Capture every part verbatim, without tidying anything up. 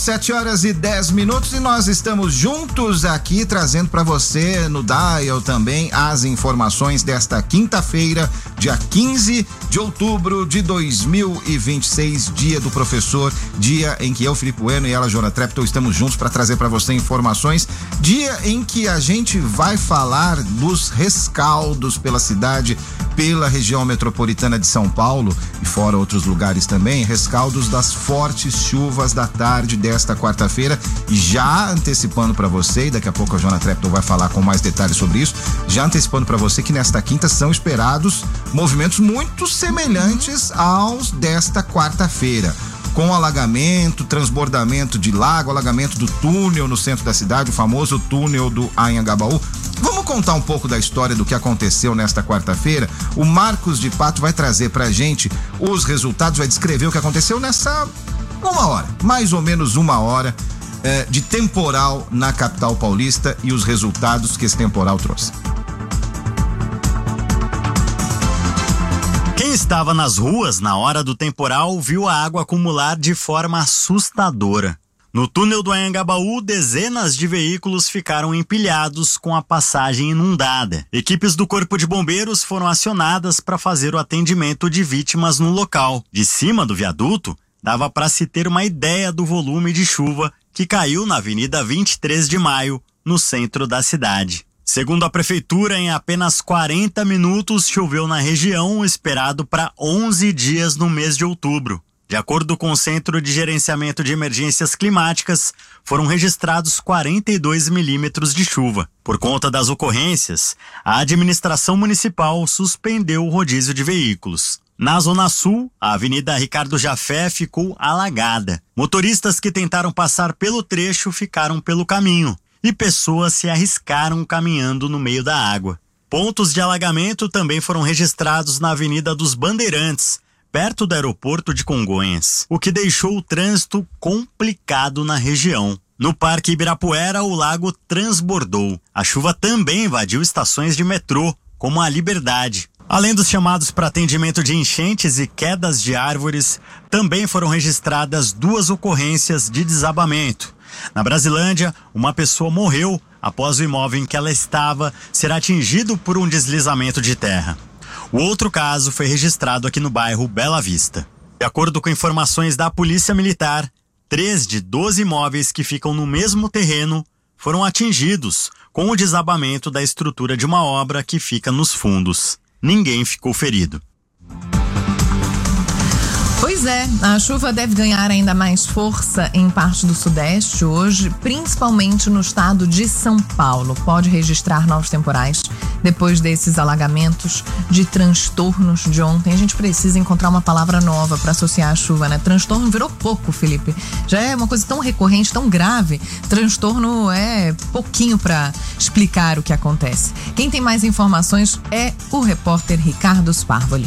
Sete horas e dez minutos e nós estamos juntos aqui trazendo para você no Dial também as informações desta quinta-feira, dia quinze de outubro de dois mil e vinte e seis, dia do professor, dia em que eu, Felipe Bueno, e ela, Joana Treptow, estamos juntos para trazer para você informações, dia em que a gente vai falar dos rescaldos pela cidade, pela região metropolitana de São Paulo e fora outros lugares também, rescaldos das fortes chuvas da tarde desta quarta-feira, e já antecipando para você, e daqui a pouco a Joana Treptow vai falar com mais detalhes sobre isso, já antecipando para você que nesta quinta são esperados movimentos muito semelhantes aos desta quarta-feira, com alagamento, transbordamento de lago, alagamento do túnel no centro da cidade, o famoso túnel do Anhangabaú. Vamos contar um pouco da história do que aconteceu nesta quarta-feira. O Marcos de Pato vai trazer pra gente os resultados, vai descrever o que aconteceu nessa uma hora, mais ou menos uma hora eh, de temporal na capital paulista e os resultados que esse temporal trouxe. Quem estava nas ruas na hora do temporal viu a água acumular de forma assustadora. No túnel do Anhangabaú, dezenas de veículos ficaram empilhados com a passagem inundada. Equipes do Corpo de Bombeiros foram acionadas para fazer o atendimento de vítimas no local. De cima do viaduto, dava para se ter uma ideia do volume de chuva que caiu na Avenida vinte e três de maio, no centro da cidade. Segundo a prefeitura, em apenas quarenta minutos choveu na região, esperado para onze dias no mês de outubro. De acordo com o Centro de Gerenciamento de Emergências Climáticas, foram registrados quarenta e dois milímetros de chuva. Por conta das ocorrências, a administração municipal suspendeu o rodízio de veículos. Na Zona Sul, a Avenida Ricardo Jafé ficou alagada. Motoristas que tentaram passar pelo trecho ficaram pelo caminho e pessoas se arriscaram caminhando no meio da água. Pontos de alagamento também foram registrados na Avenida dos Bandeirantes, perto do aeroporto de Congonhas, o que deixou o trânsito complicado na região. No Parque Ibirapuera, o lago transbordou. A chuva também invadiu estações de metrô, como a Liberdade. Além dos chamados para atendimento de enchentes e quedas de árvores, também foram registradas duas ocorrências de desabamento. Na Brasilândia, uma pessoa morreu após o imóvel em que ela estava ser atingido por um deslizamento de terra. O outro caso foi registrado aqui no bairro Bela Vista. De acordo com informações da Polícia Militar, três de doze imóveis que ficam no mesmo terreno foram atingidos com o desabamento da estrutura de uma obra que fica nos fundos. Ninguém ficou ferido. Pois é, a chuva deve ganhar ainda mais força em parte do Sudeste hoje, principalmente no estado de São Paulo. Pode registrar novos temporais depois desses alagamentos, de transtornos de ontem. A gente precisa encontrar uma palavra nova para associar a chuva, né? Transtorno virou pouco, Felipe. Já é uma coisa tão recorrente, tão grave. Transtorno é pouquinho para explicar o que acontece. Quem tem mais informações é o repórter Ricardo Sparvoli.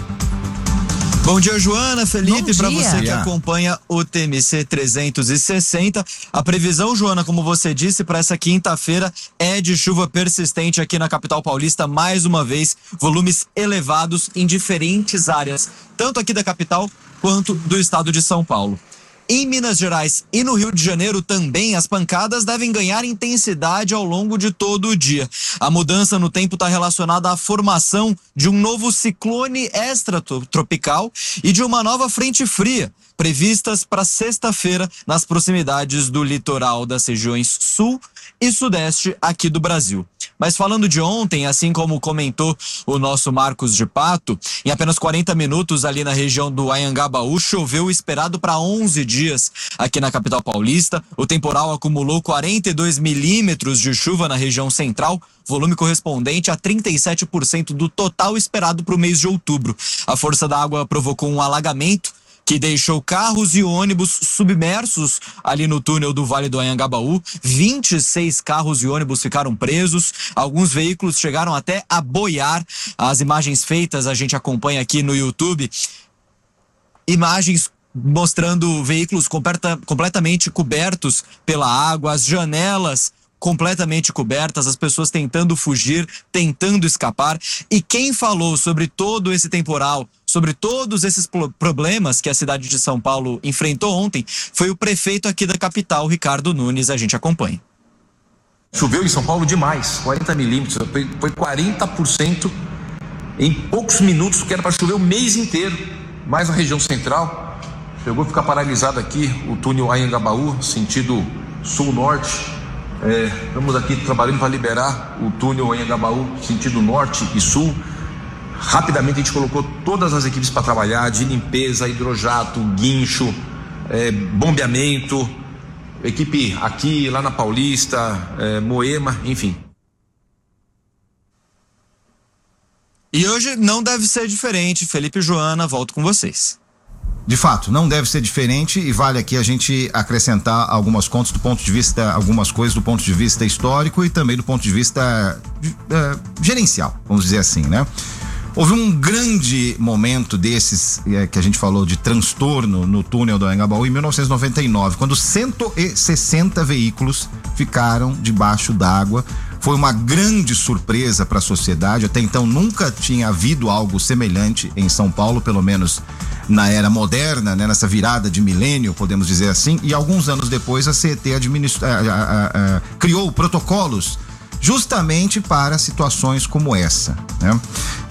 Bom dia, Joana, Felipe, para você que Yeah. acompanha o T M C trezentos e sessenta. A previsão, Joana, como você disse, para essa quinta-feira é de chuva persistente aqui na capital paulista, mais uma vez, volumes elevados em diferentes áreas, tanto aqui da capital quanto do estado de São Paulo. Em Minas Gerais e no Rio de Janeiro também, as pancadas devem ganhar intensidade ao longo de todo o dia. A mudança no tempo está relacionada à formação de um novo ciclone extratropical e de uma nova frente fria, previstas para sexta-feira nas proximidades do litoral das regiões sul e sudeste aqui do Brasil. Mas falando de ontem, assim como comentou o nosso Marcos de Pato, em apenas quarenta minutos ali na região do Anhangabaú, choveu esperado para onze dias aqui na capital paulista. O temporal acumulou quarenta e dois milímetros de chuva na região central, volume correspondente a trinta e sete por cento do total esperado para o mês de outubro. A força da água provocou um alagamento que deixou carros e ônibus submersos ali no túnel do Vale do Anhangabaú. vinte e seis carros e ônibus ficaram presos, alguns veículos chegaram até a boiar. As imagens feitas a gente acompanha aqui no YouTube, imagens mostrando veículos completa, completamente cobertos pela água, as janelas completamente cobertas, as pessoas tentando fugir, tentando escapar. E quem falou sobre todo esse temporal, sobre todos esses problemas que a cidade de São Paulo enfrentou ontem foi o prefeito aqui da capital, Ricardo Nunes. A gente acompanha. Choveu em São Paulo demais, quarenta milímetros, foi, foi quarenta por cento em poucos minutos, que era para chover o mês inteiro, mais a região central. Chegou a ficar paralisado aqui o túnel Anhangabaú, sentido sul-norte. É, estamos aqui trabalhando para liberar o túnel Anhangabaú, sentido norte e sul. Rapidamente a gente colocou todas as equipes para trabalhar, de limpeza, hidrojato, guincho, é, bombeamento, equipe aqui, lá na Paulista, é, Moema, enfim. E hoje não deve ser diferente. Felipe e Joana, volto com vocês. De fato, não deve ser diferente, e vale aqui a gente acrescentar algumas contas do ponto de vista, algumas coisas do ponto de vista histórico e também do ponto de vista uh, gerencial, vamos dizer assim, né? Houve um grande momento desses é, que a gente falou de transtorno no túnel do Anhangabaú em mil novecentos e noventa e nove, quando cento e sessenta veículos ficaram debaixo d'água. Foi uma grande surpresa para a sociedade. Até então nunca tinha havido algo semelhante em São Paulo, pelo menos na era moderna, né? Nessa virada de milênio, podemos dizer assim. E alguns anos depois a C E T administra, a, a, a, criou protocolos justamente para situações como essa, né?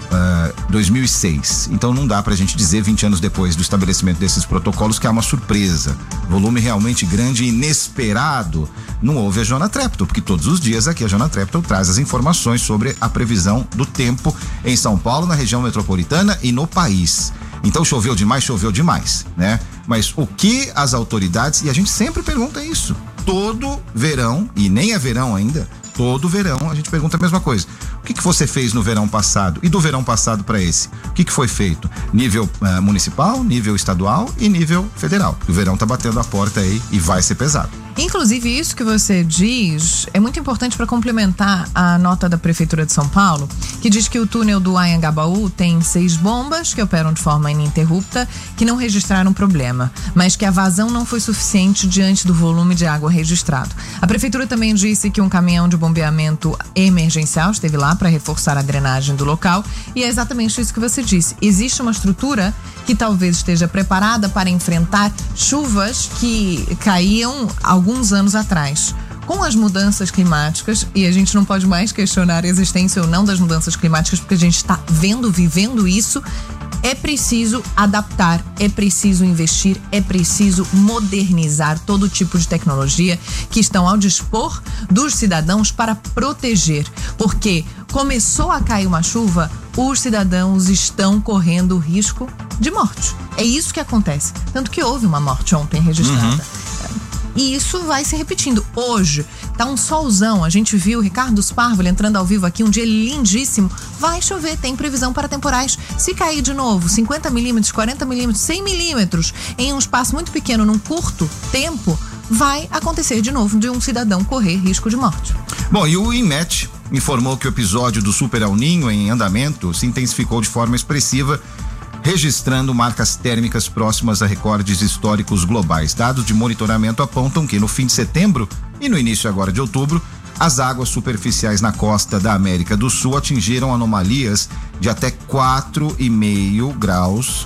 Uh, dois mil e seis. Então não dá pra gente dizer, vinte anos depois do estabelecimento desses protocolos, que há uma surpresa. Volume realmente grande e inesperado. Não houve a Joana Treptow, porque todos os dias aqui a Joana Treptow traz as informações sobre a previsão do tempo em São Paulo, na região metropolitana e no país. Então choveu demais, choveu demais, né? Mas o que as autoridades, e a gente sempre pergunta isso, todo verão, e nem é verão ainda, todo verão a gente pergunta a mesma coisa. O que que você fez no verão passado? E do verão passado para esse? O que que foi feito? Nível uh, municipal, nível estadual e nível federal. O verão tá batendo a porta aí e vai ser pesado. Inclusive, isso que você diz é muito importante para complementar a nota da Prefeitura de São Paulo, que diz que o túnel do Anhangabaú tem seis bombas que operam de forma ininterrupta, que não registraram problema, mas que a vazão não foi suficiente diante do volume de água registrado. A Prefeitura também disse que um caminhão de bombeamento emergencial esteve lá para reforçar a drenagem do local, e é exatamente isso que você disse. Existe uma estrutura que talvez esteja preparada para enfrentar chuvas que caíam alguns anos atrás. Com as mudanças climáticas, e a gente não pode mais questionar a existência ou não das mudanças climáticas, porque a gente está vendo, vivendo isso, é preciso adaptar, é preciso investir, é preciso modernizar todo tipo de tecnologia que estão ao dispor dos cidadãos para proteger. Porque começou a cair uma chuva, os cidadãos estão correndo risco de morte. É isso que acontece. Tanto que houve uma morte ontem registrada. Uhum. E isso vai se repetindo. Hoje tá um solzão, a gente viu o Ricardo Sparvoli entrando ao vivo aqui, um dia lindíssimo. Vai chover, tem previsão para temporais. Se cair de novo cinquenta milímetros, quarenta milímetros, cem milímetros em um espaço muito pequeno, num curto tempo, vai acontecer de novo de um cidadão correr risco de morte. Bom, e o INMET informou que o episódio do Super El Niño em andamento se intensificou de forma expressiva, registrando marcas térmicas próximas a recordes históricos globais. Dados de monitoramento apontam que no fim de setembro e no início agora de outubro, as águas superficiais na costa da América do Sul atingiram anomalias de até quatro vírgula cinco graus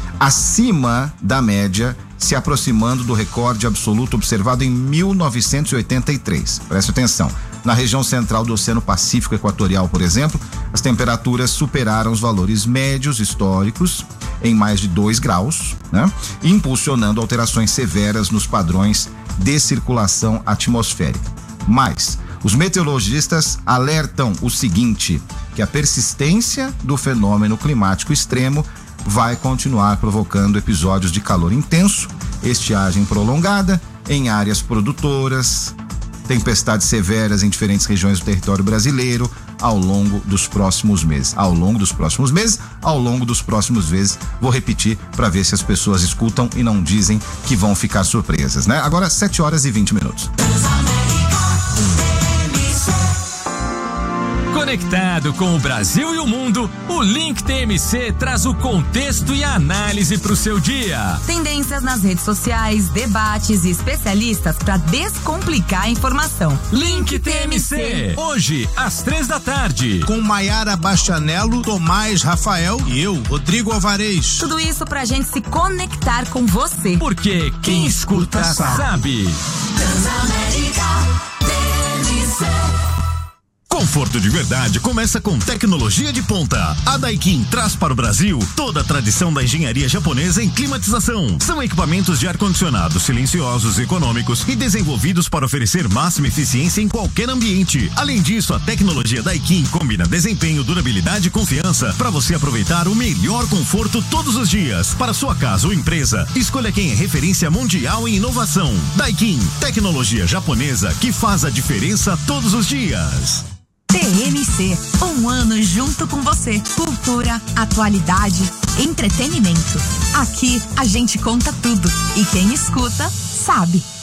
acima da média, se aproximando do recorde absoluto observado em mil novecentos e oitenta e três. Preste atenção. Na região central do Oceano Pacífico Equatorial, por exemplo, as temperaturas superaram os valores médios históricos em mais de dois graus, né? Impulsionando alterações severas nos padrões de circulação atmosférica. Mas os meteorologistas alertam o seguinte, que a persistência do fenômeno climático extremo vai continuar provocando episódios de calor intenso, estiagem prolongada em áreas produtoras, tempestades severas em diferentes regiões do território brasileiro ao longo dos próximos meses. Ao longo dos próximos meses, ao longo dos próximos meses. Vou repetir para ver se as pessoas escutam e não dizem que vão ficar surpresas, né? Agora, sete horas e vinte minutos. Conectado com o Brasil e o mundo, o Link T M C traz o contexto e a análise para o seu dia. Tendências nas redes sociais, debates e especialistas para descomplicar a informação. Link T M C, hoje às três da tarde. Com Maiara Bastianello, Tomás Rafael e eu, Rodrigo Alvarez. Tudo isso pra gente se conectar com você. Porque quem escuta sabe. Conforto de verdade começa com tecnologia de ponta. A Daikin traz para o Brasil toda a tradição da engenharia japonesa em climatização. São equipamentos de ar-condicionado silenciosos, econômicos e desenvolvidos para oferecer máxima eficiência em qualquer ambiente. Além disso, a tecnologia Daikin combina desempenho, durabilidade e confiança para você aproveitar o melhor conforto todos os dias. Para sua casa ou empresa, escolha quem é referência mundial em inovação. Daikin, tecnologia japonesa que faz a diferença todos os dias. T M C, um ano junto com você. Cultura, atualidade, entretenimento. Aqui a gente conta tudo e quem escuta sabe.